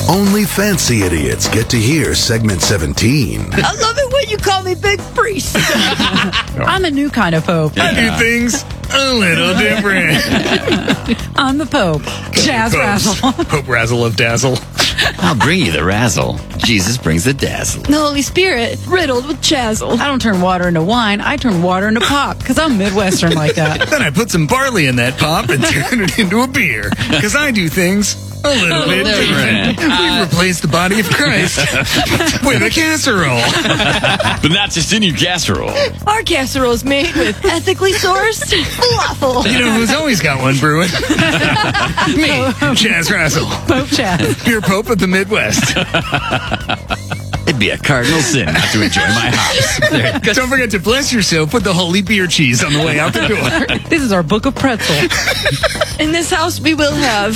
Only fancy idiots get to hear segment 17. I love it when you call me Big Priest. I'm a new kind of Pope. I do things a little different. I'm the Pope. Jazz Razzle. Pope Razzle of Dazzle. I'll bring you the razzle. Jesus brings the dazzle. The Holy Spirit riddled with chazzle. I don't turn water into wine. I turn water into pop because I'm Midwestern like that. Then I put some barley in that pop and turn it into a beer. Because I do things a little bit different. We've replaced the body of Christ with a casserole. But not just any casserole. Our casserole's made with ethically sourced falafel. You know who's always got one brewing? Me, Chaz Razzle. Pope Chaz. Your Pope of the Midwest. It'd be a cardinal sin not to enjoy my hops. Don't forget to bless yourself with the holy beer cheese on the way out the door. This is our book of pretzel. In this house, we will have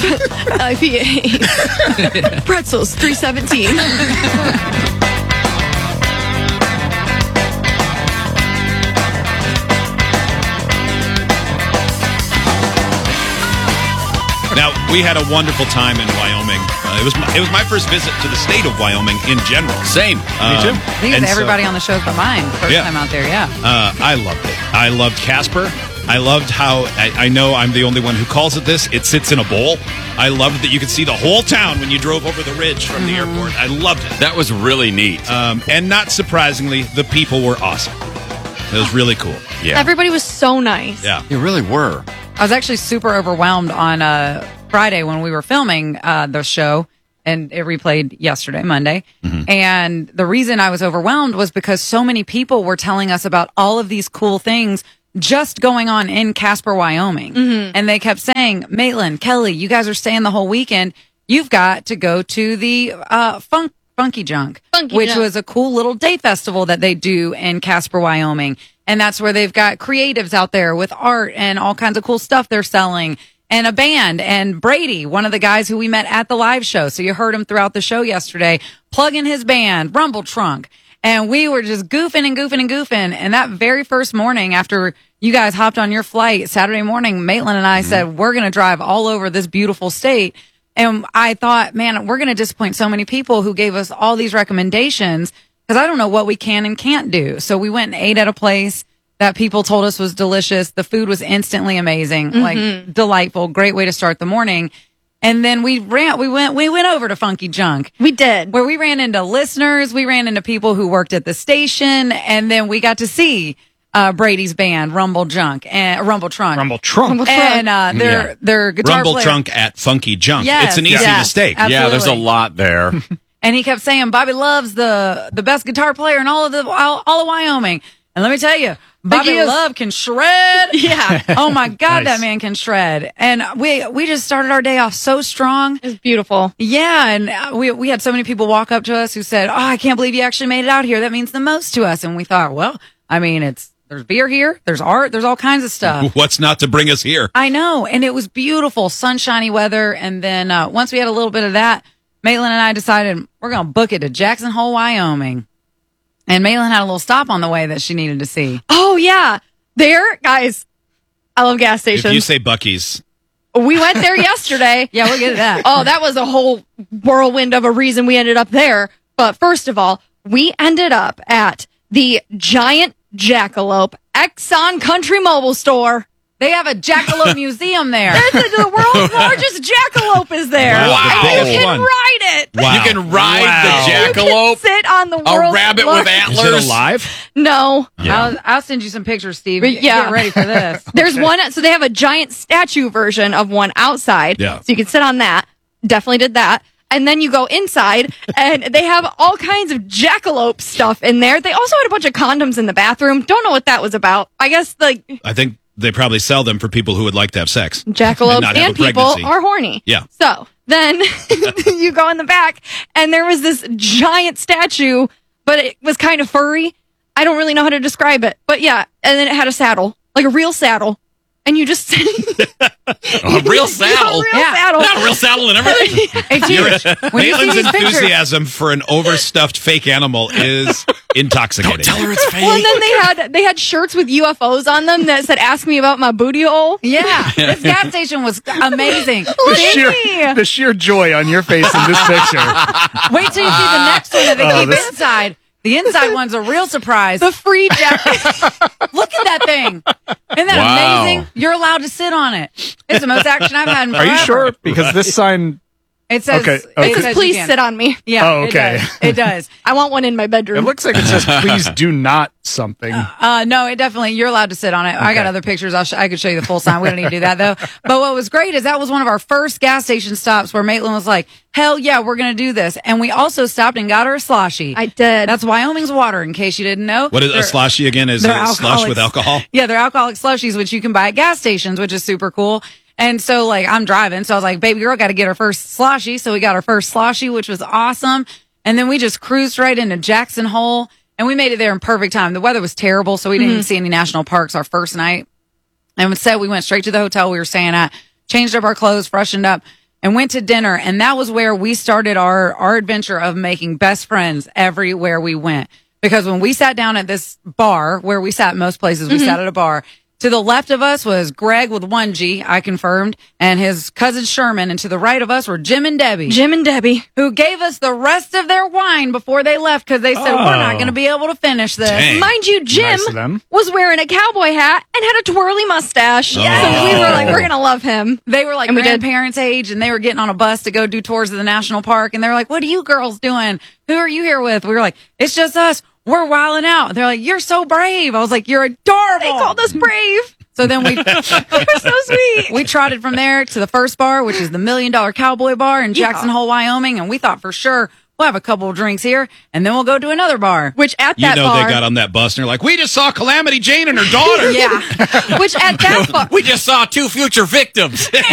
IPA. Pretzels, $3.17. Now, we had a wonderful time in Wyoming. It was my first visit to the state of Wyoming in general. Same. Me too. I think it's everybody on the show but mine. First Yeah. time out there, yeah. I loved it. I loved Casper. I loved how, I know I'm the only one who calls it this, it sits in a bowl. I loved that you could see the whole town when you drove over the ridge from the airport. I loved it. That was really neat. And not surprisingly, the people were awesome. It was really cool. Yeah. Everybody was so nice. Yeah. You really were. I was actually super overwhelmed on Friday when we were filming the show, and it replayed yesterday, Monday. And the reason I was overwhelmed was because so many people were telling us about all of these cool things just going on in Casper, Wyoming. And they kept saying, Maitland, Kelly, you guys are staying the whole weekend. You've got to go to the Funky Junk, which was a cool little day festival that they do in Casper, Wyoming. And that's where they've got creatives out there with art and all kinds of cool stuff they're selling. And a band, and Brady, one of the guys who we met at the live show. So you heard him throughout the show yesterday, plugging his band, Rumble Trunk. And we were just goofing and goofing and goofing. And that very first morning after you guys hopped on your flight Saturday morning, Maitland and I said, we're going to drive all over this beautiful state. And I thought, man, we're going to disappoint so many people who gave us all these recommendations because I don't know what we can and can't do. So we went and ate at a place that people told us was delicious. The food was instantly amazing, like delightful, great way to start the morning. And then we went over to Funky Junk. We did. Where we ran into listeners, we ran into people who worked at the station, and then we got to see Brady's band, Rumble Trunk. And their guitar Rumble player. Trunk at Funky Junk. Yes, It's an easy yes, mistake. absolutely. Yeah, there's a lot there. And he kept saying Bobby Love's the best guitar player in all of Wyoming. And let me tell you, Bobby Love can shred. Yeah. Oh my God, Nice. that man can shred. And we just started our day off so strong. It was beautiful. Yeah, and we had so many people walk up to us who said, "Oh, I can't believe you actually made it out here. That means the most to us." And we thought, well, I mean, there's beer here, there's art, there's all kinds of stuff. What's not to bring us here? I know, and it was beautiful, sunshiny weather. And then once we had a little bit of that, Maitland and I decided we're going to book it to Jackson Hole, Wyoming. And Maitland had a little stop on the way that she needed to see. Oh, yeah. There, guys, I love gas stations. If you say Buc-ee's. We went there yesterday. Yeah, we'll get to that. Oh, that was a whole whirlwind of a reason we ended up there. But first of all, we ended up at the Giant Jackalope Exxon Country Mobile Store. They have a jackalope museum there. The world's largest jackalope is there. Wow. And you Biggest can one. ride it. Wow. You can ride the You can jackalope, sit on the a world's rabbit with largest- antlers. Is it alive? No. I'll send you some pictures, Steve. But yeah. Get ready for this. There's one, so they have a giant statue version of one outside. Yeah. So you can sit on that. Definitely did that. And then you go inside, and they have all kinds of jackalope stuff in there. They also had a bunch of condoms in the bathroom. Don't know what that was about. I guess the I think they probably sell them for people who would like to have sex. jackalopes not have and a people pregnancy. are horny. Yeah. So then you go in the back, and there was this giant statue, but it was kind of furry. I don't really know how to describe it. But yeah, and then it had a saddle, like a real saddle. and you just A real saddle. real saddle. Not a real saddle and everything. It's huge. When you see Maitland's these pictures, enthusiasm for an overstuffed fake animal is intoxicating. Tell her it's fake. Well, and then they had shirts with UFOs on them that said "Ask me about my booty hole." yeah, this gas station was amazing. The sheer joy on your face in this picture. Wait till you see the next one that they keep inside. The inside one's a real surprise. The free jacket. Look at that thing. Isn't that Wow. amazing? You're allowed to sit on it. It's the most action I've had in Are forever. you sure? Because this sign, It says, Okay, it okay. says you Please can. sit on me. Yeah, Oh, okay. It does. I want one in my bedroom. it looks like it says, please do not something. No, it definitely, you're allowed to sit on it. I got other pictures. I could show you the full sign. We don't need to do that though. But what was great is that was one of our first gas station stops where Maitland was like, hell yeah, we're going to do this. And we also stopped and got her a sloshy. I did. That's Wyoming's water, in case you didn't know. What is a slushy again? Is they're a slush with alcoholics. alcohol? Yeah, they're alcoholic slushies, which you can buy at gas stations, which is super cool. And so, like, I'm driving, so I was like, baby girl, got to get her first sloshy. So we got our first sloshy, which was awesome. And then we just cruised right into Jackson Hole, and we made it there in perfect time. The weather was terrible, so we didn't even see any national parks our first night. And instead, we went straight to the hotel we were staying at, changed up our clothes, freshened up, and went to dinner. And that was where we started our adventure of making best friends everywhere we went. Because when we sat down at this bar, where we sat most places, we sat at a bar. To the left of us was Greg with one G, I confirmed, and his cousin Sherman. And to the right of us were Jim and Debbie, Jim and Debbie. who gave us the rest of their wine before they left because they said, we're not going to be able to finish this. Dang. Mind you, Jim Nice of them. was wearing a cowboy hat and had a twirly mustache. So we were like, we're going to love him. They were like And we did. grandparents' age, and they were getting on a bus to go do tours of the national park. And they were like, what are you girls doing? Who are you here with? We were like, it's just us. We're wilding out. They're like, you're so brave. I was like, you're adorable. They called us brave. So then we We're so sweet. we trotted from there to the first bar, which is the $1 Million Cowboy Bar in Jackson Hole, Wyoming. And we thought for sure we'll have a couple of drinks here, and then we'll go to another bar. Which at You that know bar, they got on that bus and they're like, we just saw Calamity Jane and her daughter. yeah. Which at that bar, We just saw 2 future victims.